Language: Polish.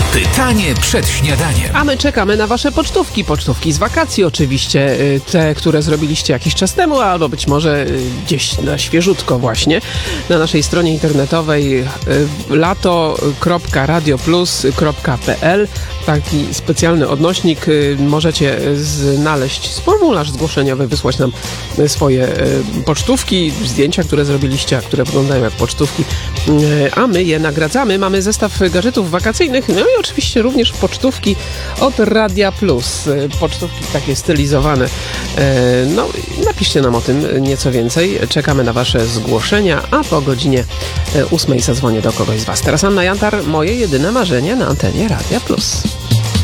Pytanie przed śniadaniem. A my czekamy na wasze pocztówki. Pocztówki z wakacji oczywiście. Te, które zrobiliście jakiś czas temu, albo być może gdzieś na świeżutko właśnie. Na naszej stronie internetowej lato.radioplus.pl taki specjalny odnośnik. Możecie znaleźć formularz zgłoszeniowy, wysłać nam swoje pocztówki, zdjęcia, które zrobiliście, a które wyglądają jak pocztówki. A my je nagradzamy. Mamy zestaw gadżetów wakacyjnych, no i oczywiście również pocztówki od Radia Plus. Pocztówki takie stylizowane. No, napiszcie nam o tym nieco więcej. Czekamy na wasze zgłoszenia, a po godzinie 8 zadzwonię do kogoś z was. Teraz Anna Jantar, moje jedyne marzenie na antenie Radia Plus.